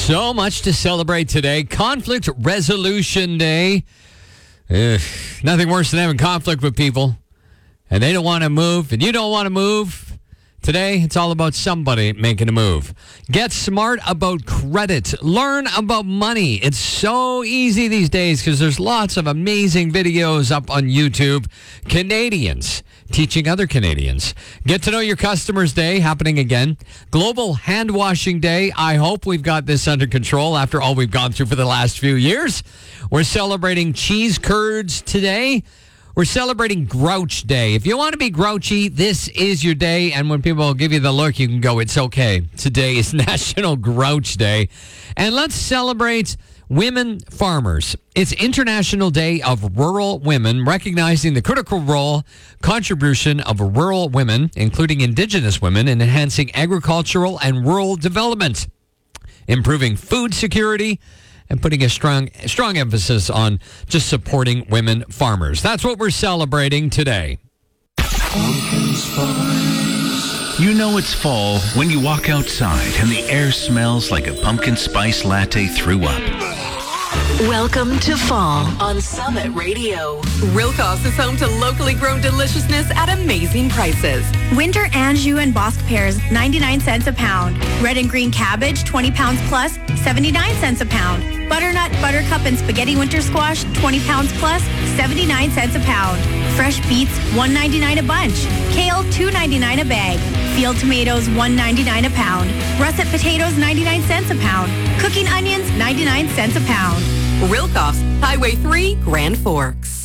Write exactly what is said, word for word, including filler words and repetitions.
So much to celebrate today. Conflict Resolution Day. Ugh, nothing worse than having conflict with people. And they don't want to move, and you don't want to move. Today, it's all about somebody making a move. Get smart about credit. Learn about money. It's so easy these days because there's lots of amazing videos up on YouTube. Canadians teaching other Canadians. Get to know your customers day happening again. Global Hand Washing Day. I hope we've got this under control after all we've gone through for the last few years. We're celebrating cheese curds today. We're celebrating Grouch Day. If you want to be grouchy, this is your day. And when people give you the look, you can go, it's okay. Today is National Grouch Day. And let's celebrate women farmers. It's International Day of Rural Women, recognizing the critical role, contribution of rural women, including Indigenous women, in enhancing agricultural and rural development, improving food security, and putting a strong strong emphasis on just supporting women farmers. That's what we're celebrating today. Pumpkin spice. You know it's fall when you walk outside and the air smells like a pumpkin spice latte threw up. Welcome to fall on Summit Radio. Rilkoff's is home to locally grown deliciousness at amazing prices. Winter Anjou and Bosque pears, ninety-nine cents a pound. Red and green cabbage, twenty pounds plus, seventy-nine cents a pound. Butternut, buttercup, and spaghetti winter squash, twenty pounds plus, seventy-nine cents a pound. Fresh beets, one ninety-nine a bunch. Kale, two ninety-nine a bag. Field tomatoes, one ninety-nine a pound. Russet potatoes, ninety-nine cents a pound. Cooking onions, ninety-nine cents a pound. Rilkoff's, Highway three, Grand Forks.